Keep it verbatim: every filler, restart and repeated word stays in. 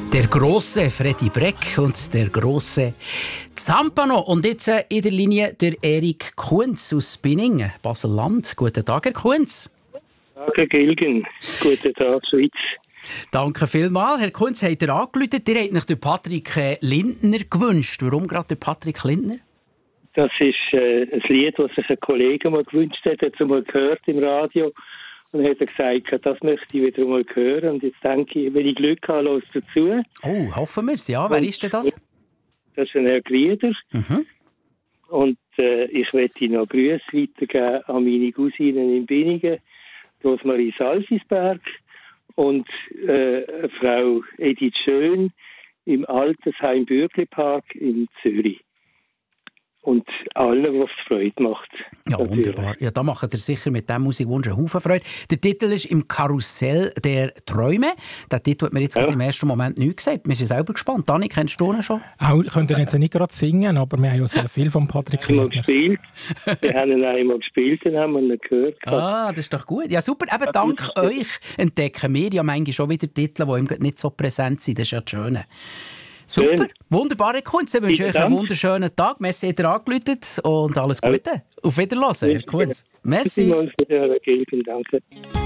Der grosse Freddy Breck und der grosse Zampano. Und jetzt äh, in der Linie der Erik Kunz aus Binningen, Basel-Land. Guten Tag, Herr Kunz. Guten Tag, Herr Gilgen. Guten Tag, Schweiz. Danke vielmals. Herr Kunz, habt ihr angerufen? Ihr habt euch den Patrick äh, Lindner gewünscht. Warum gerade den Patrick Lindner? Das ist äh, ein Lied, das sich ein Kollege mal gewünscht hat. Er hat es mal gehört im Radio. Und dann hat er gesagt, das möchte ich wieder mal hören. Und jetzt denke ich, wenn ich Glück habe, höre ich dazu. Oh, hoffen wir es. Ja, wer und, ist denn das? Das ist ein Herr Grieder. Mhm. Und äh, ich möchte noch Grüße weitergeben an meine Cousinen in Binningen, Rosmarie Salzisberg und äh, Frau Edith Schön im Altersheim Bürglipark in Zürich. Und allen, was Freude macht. Ja, natürlich. Wunderbar. Ja, da macht ihr sicher mit diesem Musikwunsch einen Haufen Freude. Der Titel ist «Im Karussell der Träume». Den Titel hat mir jetzt ja. gerade im ersten Moment nicht gesagt. Wir sind selber gespannt. Dani, kennst du ihn schon? Auch, könnt ihr jetzt nicht gerade singen, aber wir haben ja sehr viel von Patrick Lindner gespielt. Wir haben ihn einmal gespielt, dann haben wir ihn gehört. Ah, das ist doch gut. Ja, super. Eben dank euch entdecken wir ja manchmal schon wieder Titel, die ihm nicht so präsent sind. Das ist ja das Schöne. Super, schön. Wunderbare Kunst. Ich wünsche euch einen wunderschönen Tag. Merci, dass ihr angerufen und alles Gute. Auf Wiedersehen, Herr Kunz. Merci. Danke.